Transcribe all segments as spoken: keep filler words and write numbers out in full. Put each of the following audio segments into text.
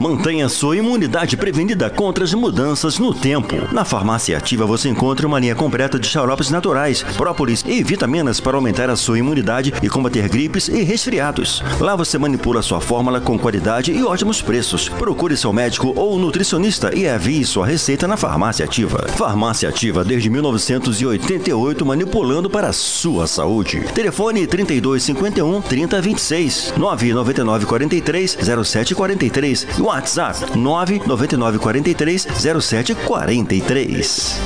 Mantenha sua imunidade prevenida contra as mudanças no tempo. Na Farmácia Ativa você encontra uma linha completa de xaropes naturais, própolis e vitaminas para aumentar a sua imunidade e combater gripes e resfriados. Lá você manipula sua fórmula com qualidade e ótimos preços. Procure seu médico ou nutricionista e avie sua receita na Farmácia Ativa. Farmácia Ativa desde mil novecentos e oitenta e oito, manipulando para a sua saúde. Telefone trinta e dois, cinquenta e um, trinta, vinte e seis, nove nove nove, quarenta e três, zero sete quarenta e três e WhatsApp nove nove nove, quarenta e três, zero sete quarenta e três.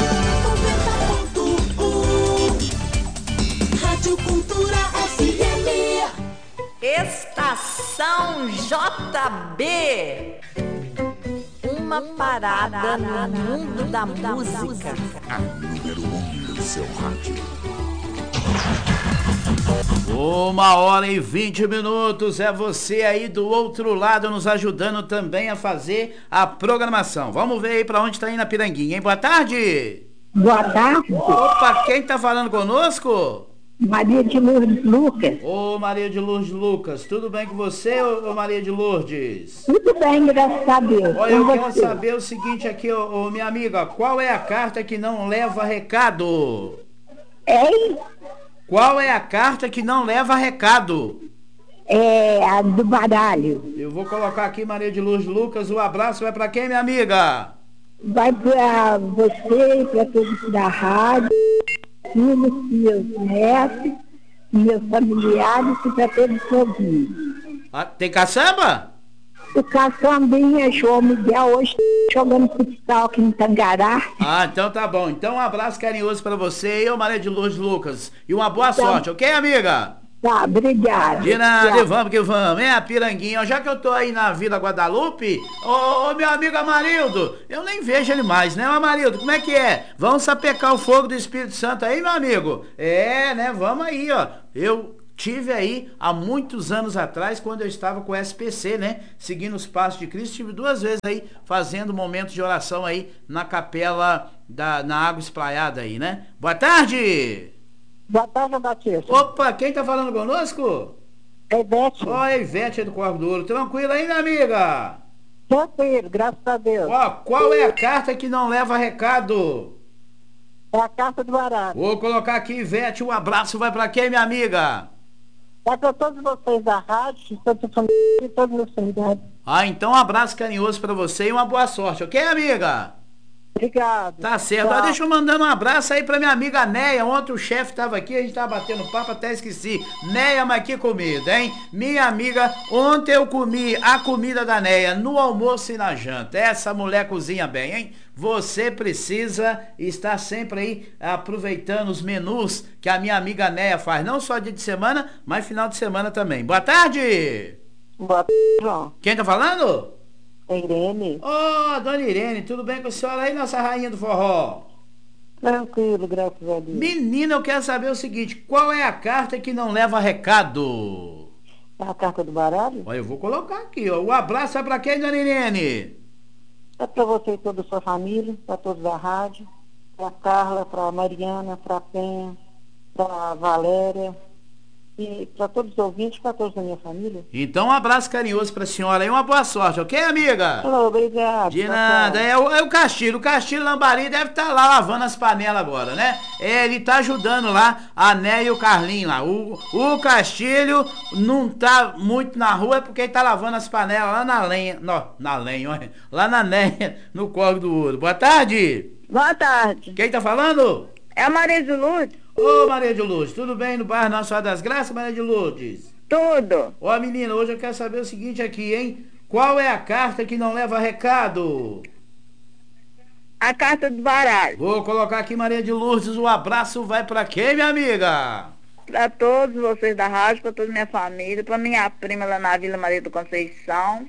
Rádio Cultura F M. Estação J B. Uma parada no mundo da música. A número um do seu rádio. Uma hora e vinte minutos, é você aí do outro lado nos ajudando também a fazer a programação. Vamos ver aí pra onde tá indo a Piranguinha, hein? Boa tarde! Boa tarde. Opa, quem tá falando conosco? Maria de Lourdes Lucas. Ô Maria de Lourdes Lucas, tudo bem com você, ô Maria de Lourdes? Tudo bem, graças a Deus. Olha, eu Com quero você? saber o seguinte aqui, ô, ô minha amiga, qual é a carta que não leva recado? Hein? Qual é a carta que não leva recado? É a do baralho. Eu vou colocar aqui, Maria de Lourdes Lucas, o abraço vai pra quem, minha amiga? Vai para você e para todos da rádio, filhos, meus netos, meus familiares e para todos os ouvintes. Ah, tem caçamba? O caçambinha João Miguel hoje jogando futsal aqui no Tangará. Ah, então tá bom. Então um abraço carinhoso pra você e eu, Maria de Lourdes Lucas. E uma boa sorte, ok, amiga? Tá, obrigada. De nada, Tchau. vamos que vamos. É a Piranguinha. Já que eu tô aí na Vila Guadalupe, ô, ô meu amigo Amarildo, eu nem vejo ele mais, né, Amarildo? Como é que é? Vamos sapecar o fogo do Espírito Santo aí, meu amigo? É, né? Vamos aí, ó. Eu tive aí há muitos anos atrás, quando eu estava com o S P C, né? Seguindo os passos de Cristo, tive duas vezes aí fazendo momentos de oração aí na capela da, na água espraiada aí, né? Boa tarde! Boa tarde, Batista. Opa, quem tá falando conosco? É Ivete. Ó, a Ivete do Corvo do Ouro. Tranquilo aí, minha amiga? Tranquilo, graças a Deus. Ó, qual é a carta que não leva recado? É a carta do baralho. Vou colocar aqui, Ivete, um abraço vai pra quem, minha amiga? É para todos vocês da rádio, toda a família e todos os familiares. Ah, então um abraço carinhoso pra você e uma boa sorte, ok, amiga? Obrigado. Tá certo. Tchau. Ah, deixa eu mandar um abraço aí pra minha amiga Neia. Ontem o chefe tava aqui, a gente tava batendo papo, até esqueci. Neia, mas que comida, hein? Minha amiga, ontem eu comi a comida da Neia no almoço e na janta. Essa mulher cozinha bem, hein? Você precisa estar sempre aí aproveitando os menus que a minha amiga Neia faz. Não só dia de semana, mas final de semana também. Boa tarde! Boa tarde, João. Quem tá falando? É Irene. Ô, oh, dona Irene, tudo bem com a senhora aí, nossa rainha do forró? Tranquilo, graças a Deus. Menina, eu quero saber o seguinte, qual é a carta que não leva recado? É a carta do baralho? Olha, eu vou colocar aqui, ó. O abraço é pra quem, dona Irene? É para você e toda a sua família, para todos da rádio, para Carla, para Mariana, para Penha, para Valéria e para todos os ouvintes, para todos da minha família. Então um abraço carinhoso pra senhora e uma boa sorte, ok, amiga? Alô, obrigado. De tchau, nada, tchau. é o, é o Castilho, o Castilho Lambari deve estar lá lavando as panelas agora, né? É, ele tá ajudando lá a Né e o Carlinho lá. O, o Castilho não tá muito na rua, é porque ele tá lavando as panelas lá na lenha, não, na lenha, olha, lá na Né, no Corvo do Ouro. Boa tarde! Boa tarde. Quem tá falando? É a Maria de Lourdes? Ô Maria de Lourdes, tudo bem no bairro Nossa Senhora das Graças, Maria de Lourdes? Tudo. Ó menina, hoje eu quero saber o seguinte aqui, hein? Qual é a carta que não leva recado? A carta do baralho. Vou colocar aqui, Maria de Lourdes, o abraço vai pra quem, minha amiga? Para todos vocês da rádio, para toda a minha família, para minha prima lá na Vila Maria do Conceição,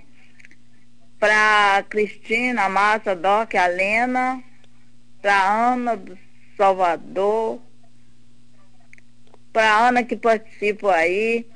para Cristina, a Márcia, a Doc, a Lena, para Ana do Salvador, para Ana que participa aí,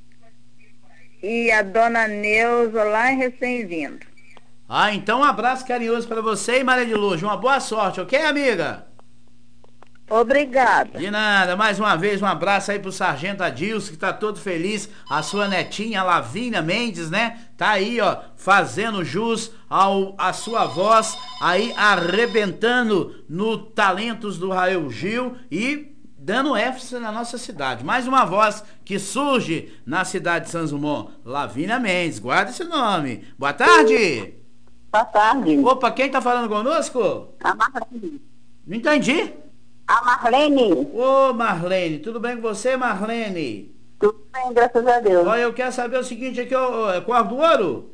e a dona Neuza lá em Recém-Vindo. Ah, então um abraço carinhoso pra você e Maria de Lourdes. Uma boa sorte, ok, amiga? Obrigada. De nada, mais uma vez um abraço aí pro Sargento Adilson, que tá todo feliz, a sua netinha Lavínia Mendes, né? Tá aí, ó, fazendo jus ao a sua voz, aí arrebentando no Talentos do Raul Gil e dando ênfase na nossa cidade. Mais uma voz que surge na cidade de Santos Dumont, Lavínia Mendes, guarda esse nome. Boa tarde. Boa tarde. Opa, quem tá falando conosco? A Marlene. Não entendi. A Marlene. Ô Marlene, tudo bem com você, Marlene? Tudo bem, graças a Deus. Olha, eu quero saber o seguinte aqui, ó, é Quarto do Ouro?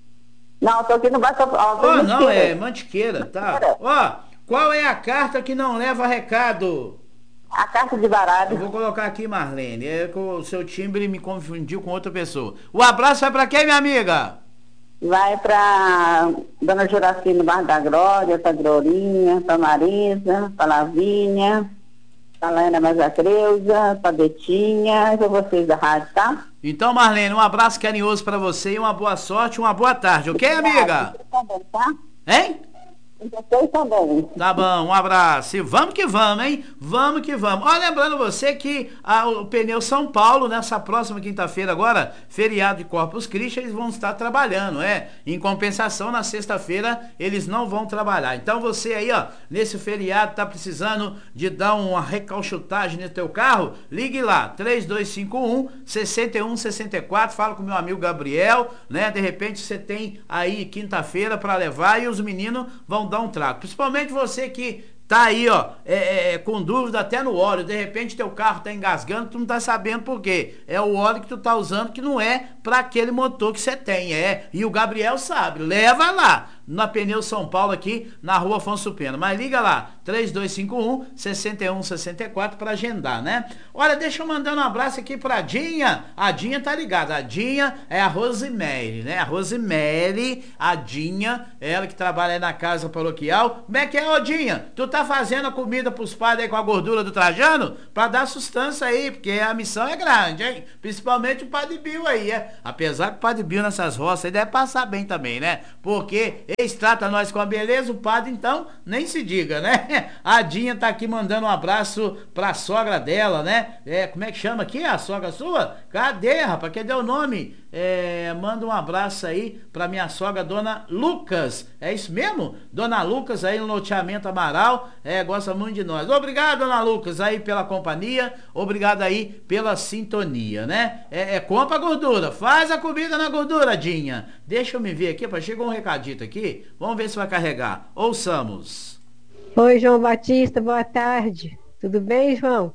Não, tô aqui no Baixo. Ó, não, é Mantiqueira, tá? Ó, qual é a carta que não leva recado? A carta de baralho. Eu vou colocar aqui, Marlene, é que o seu timbre me confundiu com outra pessoa. O abraço vai pra quem, minha amiga? Vai pra Dona Juraci no Bar da Glória, pra Glorinha, pra Marisa, pra Lavínia, pra Laina Mazacreuza, pra Betinha, e pra vocês da rádio, tá? Então, Marlene, um abraço carinhoso pra você e uma boa sorte, uma boa tarde, ok, amiga? Também, tá? Hein? E vocês também. Tá bom, um abraço. E vamos que vamos, hein? Vamos que vamos. Ó, lembrando você que a, o Pneu São Paulo, nessa próxima quinta-feira agora, feriado de Corpus Christi, eles vão estar trabalhando, é? Em compensação, na sexta-feira, eles não vão trabalhar. Então você aí, ó, nesse feriado, tá precisando de dar uma recalchutagem no teu carro? Ligue lá, três dois cinco um, seis um seis quatro, fala com o meu amigo Gabriel, né? De repente você tem aí quinta-feira para levar e os meninos vão dar um trago. Principalmente você que tá aí, ó, é, é, com dúvida até no óleo. De repente teu carro tá engasgando, tu não tá sabendo por quê. É o óleo que tu tá usando que não é para aquele motor que você tem, é. E o Gabriel sabe, leva lá na Pneu São Paulo aqui na Rua Afonso Pena. Mas liga lá, três dois cinco um, seis um seis quatro para agendar, né? Olha, deixa eu mandar um abraço aqui pra Dinha. A Dinha tá ligada. A Dinha é a Rosemary, né? A Rosemary, a Dinha, ela que trabalha aí na casa paroquial. Como é que é, ô Dinha? Tu tá fazendo a comida pros padres aí com a gordura do Trajano? Pra dar sustância aí, porque a missão é grande, hein? Principalmente o Padre Bill aí, é? Apesar que o Padre Bill nessas roças aí deve passar bem também, né? Porque eles tratam nós com a beleza, o padre então nem se diga, né? A Dinha tá aqui mandando um abraço pra sogra dela, né? É, como é que chama aqui a sogra sua? Cadê, rapaz? Cadê o nome? É, manda um abraço aí pra minha sogra, Dona Lucas. É isso mesmo? Dona Lucas aí no loteamento Amaral, é, gosta muito de nós. Obrigado, Dona Lucas, aí pela companhia, obrigado aí pela sintonia, né? É, é compra a gordura, faz a comida na gordura, Dinha. Deixa eu me ver aqui, para chegou um recadito aqui, vamos ver se vai carregar. Ouçamos. Oi, João Batista, boa tarde. Tudo bem, João?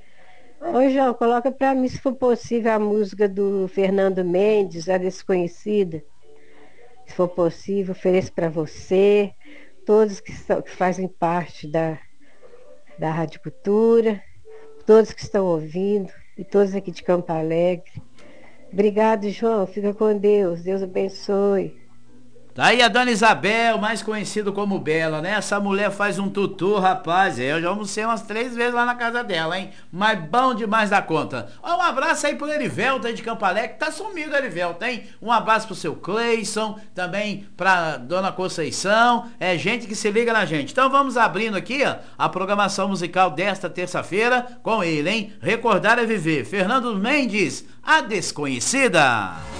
Oi, João, coloca para mim, se for possível, a música do Fernando Mendes, A Desconhecida. Se for possível, ofereço para você, todos que, são, que fazem parte da, da Rádio Cultura, todos que estão ouvindo, e todos aqui de Campo Alegre. Obrigado, João. Fica com Deus. Deus abençoe. Tá aí a Dona Isabel, mais conhecida como Bela, né? Essa mulher faz um tutu, rapaz. Eu já almocei umas três vezes lá na casa dela, hein? Mas bom demais da conta. Ó, um abraço aí pro Erivelto aí de Campo Alegre, que tá sumido, Erivelto, hein? Um abraço pro seu Cleison, também pra Dona Conceição. É gente que se liga na gente. Então vamos abrindo aqui, ó, a programação musical desta terça-feira com ele, hein? Recordar é viver. Fernando Mendes, A Desconhecida.